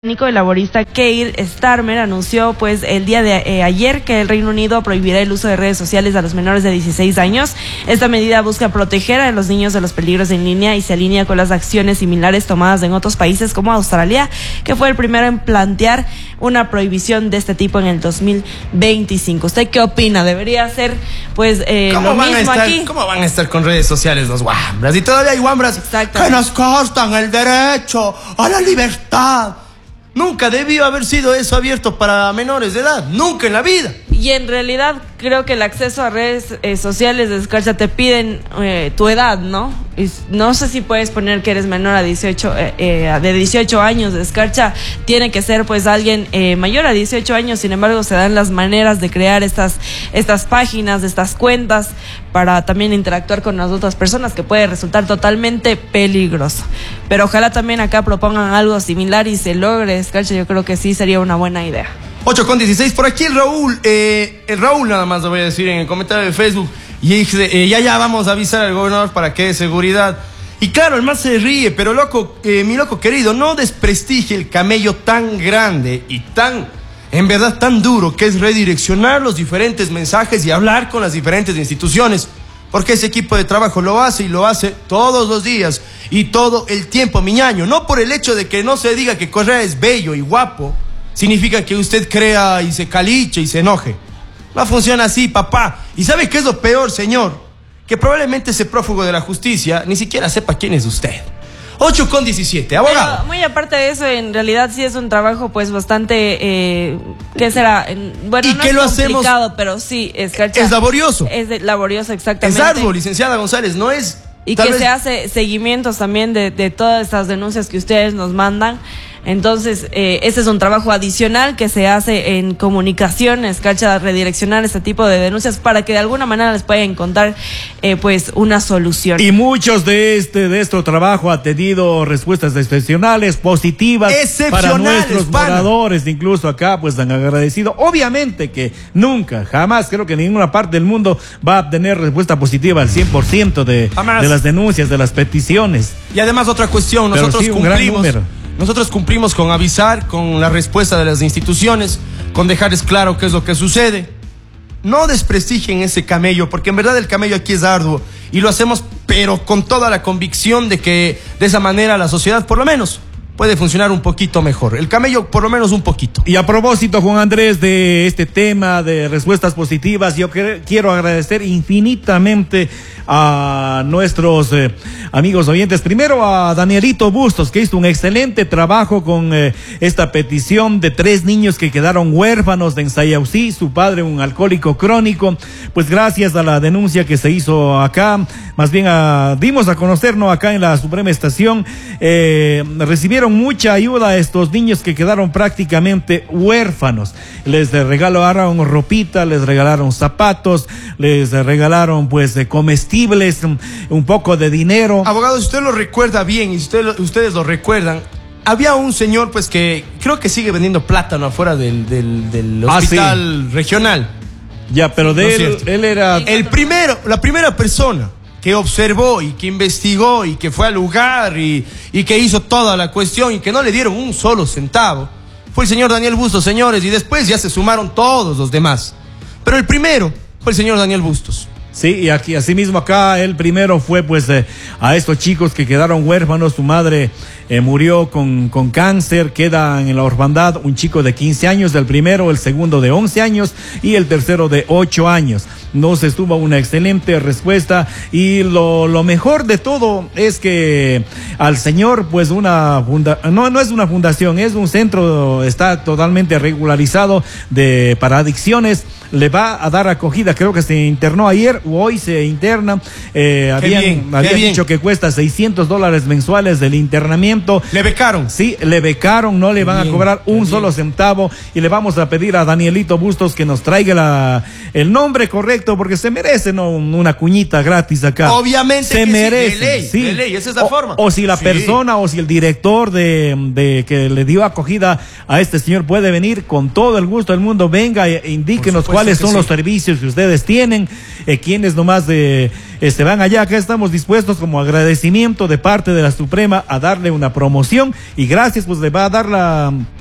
El laborista Keir Starmer anunció pues el día de ayer que el Reino Unido prohibirá el uso de redes sociales a los menores de 16 años. Esta medida busca proteger a los niños de los peligros en línea y se alinea con las acciones similares tomadas en otros países como Australia, que fue el primero en plantear una prohibición de este tipo en el 2025. ¿Usted qué opina? ¿Debería ser pues lo mismo aquí? ¿Cómo van a estar con redes sociales los guambras? Y todavía hay guambras que nos costan el derecho a la libertad. Nunca debió haber sido eso abierto para menores de edad, nunca en la vida. Y en realidad creo que el acceso a redes sociales de Escarcha te piden tu edad, ¿no? Y no sé si puedes poner que eres menor a 18, de 18 años. De Escarcha tiene que ser pues alguien mayor a 18 años, sin embargo se dan las maneras de crear estas páginas, estas cuentas, para también interactuar con las otras personas, que puede resultar totalmente peligroso. Pero ojalá también acá propongan algo similar y se logre, Escarcha. Yo creo que sí sería una buena idea. 8:16, por aquí el Raúl nada más lo voy a decir en el comentario de Facebook, y dice, ya vamos a avisar al gobernador para que dé seguridad. Y claro, el más se ríe, pero loco, mi loco querido, no desprestigie el camello tan grande y en verdad tan duro, que es redireccionar los diferentes mensajes y hablar con las diferentes instituciones, porque ese equipo de trabajo lo hace, y lo hace todos los días y todo el tiempo, miñaño. No por el hecho de que no se diga que Correa es bello y guapo significa que usted crea y se caliche y se enoje. No funciona así, papá. ¿Y sabe qué es lo peor, señor? Que probablemente ese prófugo de la justicia ni siquiera sepa quién es usted. 8:17, abogado. Pero muy aparte de eso, en realidad sí es un trabajo pues bastante, ¿qué será? Bueno, ¿y no qué es lo complicado, hacemos? pero sí, Escarcha, es laborioso. Es laborioso, exactamente. Es arduo, licenciada González, no es... Y que se hace seguimientos también de todas estas denuncias que ustedes nos mandan. Entonces, ese es un trabajo adicional que se hace en comunicación, Escarcha, redireccionar este tipo de denuncias para que de alguna manera les pueda encontrar pues una solución. Y muchos de este trabajo ha tenido respuestas excepcionales, positivas, para nuestros moradores, incluso acá pues han agradecido. Obviamente que nunca, jamás, creo que en ninguna parte del mundo va a obtener respuesta positiva al 100% de las denuncias, de las peticiones. Y además otra cuestión, nosotros cumplimos con avisar, con la respuesta de las instituciones, con dejarles claro qué es lo que sucede. No desprestigien ese camello, porque en verdad el camello aquí es arduo, y lo hacemos pero con toda la convicción de que de esa manera la sociedad por lo menos puede funcionar un poquito mejor. El camello por lo menos un poquito. Y a propósito, Juan Andrés, de este tema de respuestas positivas, yo quiero agradecer infinitamente a nuestros amigos oyentes. Primero a Danielito Bustos, que hizo un excelente trabajo con esta petición de 3 niños que quedaron huérfanos de Sayausí, su padre un alcohólico crónico. Pues gracias a la denuncia que se hizo acá, más bien dimos a conocer, ¿no?, acá en la Suprema Estación, recibieron mucha ayuda a estos niños que quedaron prácticamente huérfanos. Les regalaron ropita, les regalaron zapatos, les regalaron pues comestibles, un poco de dinero. Abogado, si usted lo recuerda bien y si ustedes lo recuerdan, había un señor pues que creo que sigue vendiendo plátano afuera del hospital regional. Ya, pero él era la primera persona que observó y que investigó y que fue al lugar y que hizo toda la cuestión y que no le dieron un solo centavo, fue el señor Daniel Bustos, señores, y después ya se sumaron todos los demás. Pero el primero fue el señor Daniel Bustos. Sí, y aquí, asimismo acá, el primero fue pues a estos chicos que quedaron huérfanos. Su madre murió con cáncer, queda en la orfandad un chico de 15 años, el primero, el segundo de 11 años y el tercero de 8 años. Nos estuvo una excelente respuesta, y lo mejor de todo es que al señor pues no es una fundación, es un centro, está totalmente regularizado para adicciones, le va a dar acogida. Creo que se internó ayer o hoy se interna. Habían dicho que cuesta $600 mensuales del internamiento. ¿Le becaron? Sí, le becaron, no le van a cobrar un solo centavo, y le vamos a pedir a Danielito Bustos que nos traiga el nombre correcto, porque se merece, ¿no?, una cuñita gratis acá. Obviamente se merece, sí, de ley, esa es la forma. O si la persona o si el director de que le dio acogida a este señor puede venir, con todo el gusto del mundo, venga e indíquenos cuál cuáles son los servicios que ustedes tienen, quienes nomás van allá. Acá estamos dispuestos como agradecimiento de parte de la Suprema a darle una promoción, y gracias, pues le va a dar